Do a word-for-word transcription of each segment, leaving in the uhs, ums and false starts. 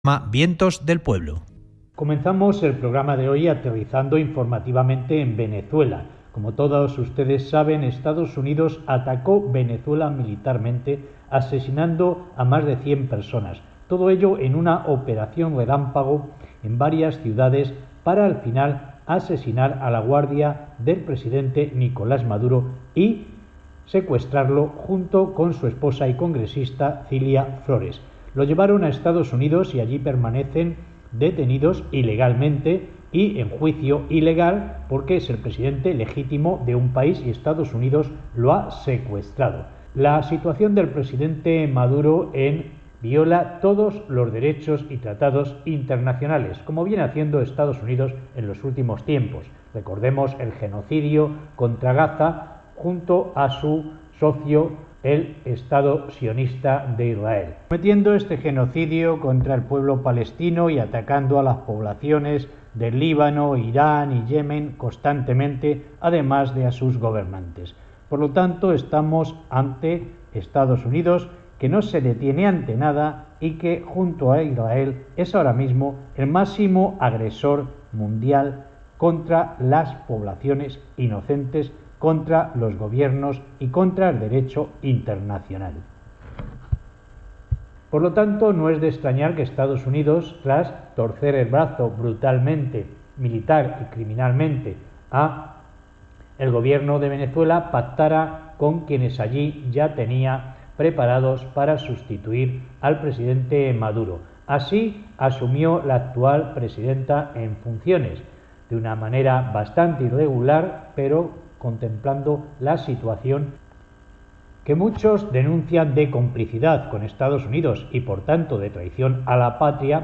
Vientos del Pueblo. Comenzamos el programa de hoy aterrizando informativamente en Venezuela. Como todos ustedes saben, Estados Unidos atacó Venezuela militarmente, asesinando a más de cien personas. Todo ello en una operación relámpago en varias ciudades para al final asesinar a la guardia del presidente Nicolás Maduro y secuestrarlo junto con su esposa y congresista Cilia Flores. Lo llevaron a Estados Unidos y allí permanecen detenidos ilegalmente y en juicio ilegal porque es el presidente legítimo de un país y Estados Unidos lo ha secuestrado. La situación del presidente Maduro en viola todos los derechos y tratados internacionales, como viene haciendo Estados Unidos en los últimos tiempos. Recordemos el genocidio contra Gaza junto a su socio el Estado sionista de Israel, cometiendo este genocidio contra el pueblo palestino y atacando a las poblaciones del Líbano, Irán y Yemen constantemente, además de a sus gobernantes. Por lo tanto, estamos ante Estados Unidos, que no se detiene ante nada y que junto a Israel es ahora mismo el máximo agresor mundial contra las poblaciones inocentes, contra los gobiernos y contra el derecho internacional. Por lo tanto, no es de extrañar que Estados Unidos, tras torcer el brazo brutalmente, militar y criminalmente a el gobierno de Venezuela, pactara con quienes allí ya tenía preparados para sustituir al presidente Maduro. Así asumió la actual presidenta en funciones, de una manera bastante irregular, pero contemplando la situación que muchos denuncian de complicidad con Estados Unidos y por tanto de traición a la patria,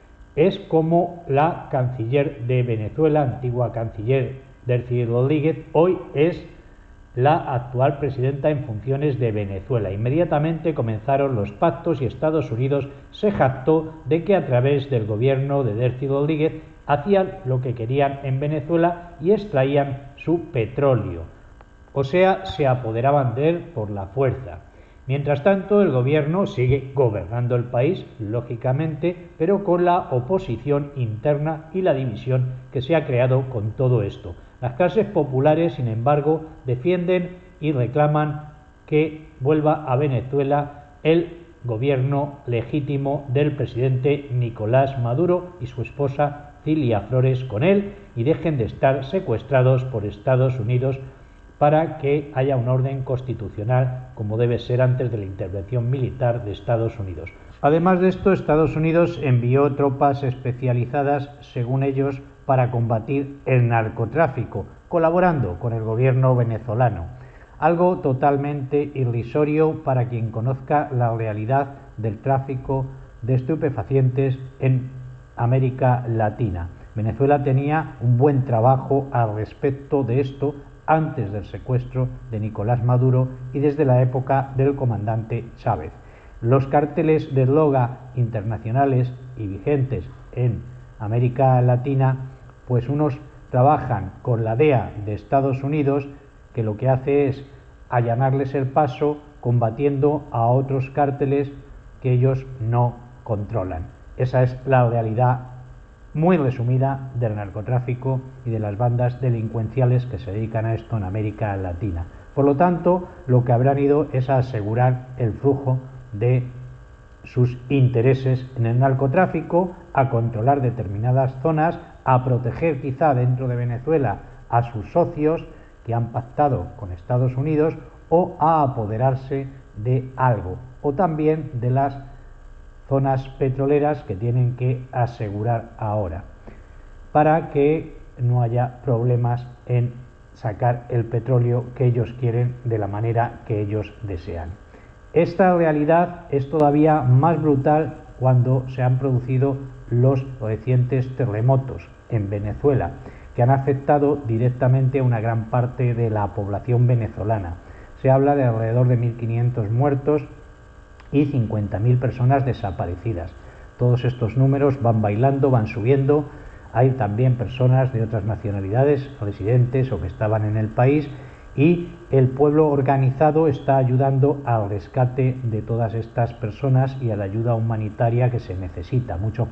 es como la canciller de Venezuela, antigua canciller Delcy Rodríguez, hoy es la actual presidenta en funciones de Venezuela. Inmediatamente comenzaron los pactos y Estados Unidos se jactó de que a través del gobierno de Delcy Rodríguez hacían lo que querían en Venezuela y extraían su petróleo, o sea, se apoderaban de él por la fuerza. Mientras tanto, el gobierno sigue gobernando el país, lógicamente, pero con la oposición interna y la división que se ha creado con todo esto. Las clases populares, sin embargo, defienden y reclaman que vuelva a Venezuela el gobierno legítimo del presidente Nicolás Maduro y su esposa Cilia Flores con él y dejen de estar secuestrados por Estados Unidos para que haya un orden constitucional como debe ser antes de la intervención militar de Estados Unidos. Además de esto, Estados Unidos envió tropas especializadas, según ellos, para combatir el narcotráfico, colaborando con el gobierno venezolano. Algo totalmente irrisorio para quien conozca la realidad del tráfico de estupefacientes en América Latina. Venezuela tenía un buen trabajo al respecto de esto antes del secuestro de Nicolás Maduro y desde la época del comandante Chávez. Los cárteles de droga internacionales y vigentes en América Latina, pues unos trabajan con la D E A de Estados Unidos, que lo que hace es allanarles el paso combatiendo a otros cárteles que ellos no controlan. Esa es la realidad muy resumida del narcotráfico y de las bandas delincuenciales que se dedican a esto en América Latina. Por lo tanto, lo que habrán ido es a asegurar el flujo de sus intereses en el narcotráfico, a controlar determinadas zonas, a proteger quizá dentro de Venezuela a sus socios que han pactado con Estados Unidos o a apoderarse de algo, o también de las zonas petroleras que tienen que asegurar ahora, para que no haya problemas en sacar el petróleo que ellos quieren de la manera que ellos desean. Esta realidad es todavía más brutal cuando se han producido los recientes terremotos en Venezuela, que han afectado directamente a una gran parte de la población venezolana. Se habla de alrededor de mil quinientos muertos y cincuenta mil personas desaparecidas. Todos estos números van bailando, van subiendo. Hay también personas de otras nacionalidades residentes o que estaban en el país y el pueblo organizado está ayudando al rescate de todas estas personas y a la ayuda humanitaria que se necesita. Muchos